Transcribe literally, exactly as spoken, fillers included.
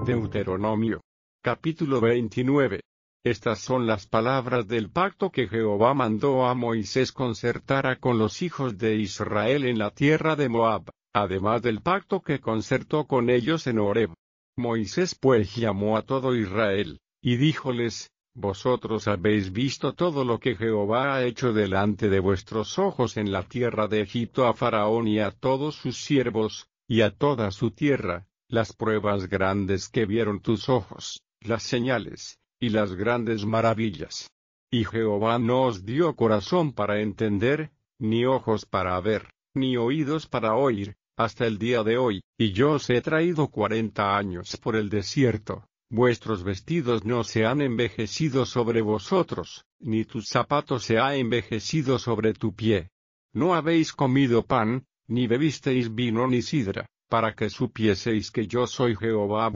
Deuteronomio. Capítulo veintinueve. Estas son las palabras del pacto que Jehová mandó a Moisés concertara con los hijos de Israel en la tierra de Moab, además del pacto que concertó con ellos en Horeb. Moisés pues llamó a todo Israel, y díjoles: Vosotros habéis visto todo lo que Jehová ha hecho delante de vuestros ojos en la tierra de Egipto a Faraón y a todos sus siervos, y a toda su tierra, las pruebas grandes que vieron tus ojos, las señales, y las grandes maravillas. Y Jehová no os dio corazón para entender, ni ojos para ver, ni oídos para oír, hasta el día de hoy, y yo os he traído cuarenta años por el desierto. Vuestros vestidos no se han envejecido sobre vosotros, ni tus zapatos se ha envejecido sobre tu pie. No habéis comido pan, ni bebisteis vino ni sidra, para que supieseis que yo soy Jehová